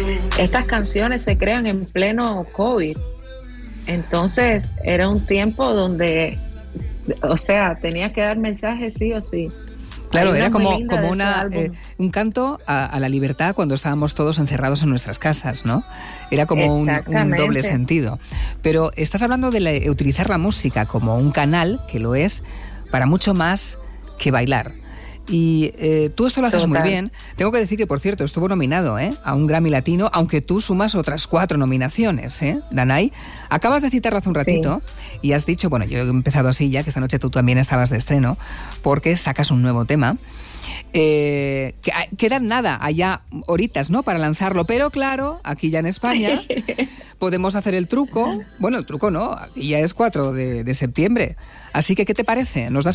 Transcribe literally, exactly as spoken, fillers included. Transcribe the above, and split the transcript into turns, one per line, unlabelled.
Estas canciones se crean en pleno COVID. Entonces era un tiempo donde, o sea, tenía que dar mensajes sí o sí.
Claro, era como, como una, eh, un canto a, a la libertad cuando estábamos todos encerrados en nuestras casas, ¿no? Era como un, un doble sentido. Pero estás hablando de la, utilizar la música como un canal, que lo es, para mucho más que bailar. Y eh, tú esto lo haces Total. muy bien. Tengo que decir que, por cierto, estuvo nominado ¿eh? a un Grammy Latino, aunque tú sumas otras cuatro nominaciones, ¿eh, Danai? Acabas de citarlo hace un ratito sí. y has dicho, bueno, yo he empezado así ya, que esta noche tú también estabas de estreno, porque sacas un nuevo tema. Eh, que, quedan nada, allá horitas, ¿no?, para lanzarlo, pero claro, aquí ya en España podemos hacer el truco. Bueno, el truco no, aquí ya es cuatro de septiembre. Así que, ¿qué te parece? ¿Nos das